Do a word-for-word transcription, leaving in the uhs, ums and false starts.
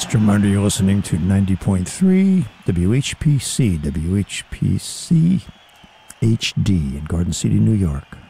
Just a reminder, you're listening to ninety point three W H P C, W H P C H D in Garden City, New York.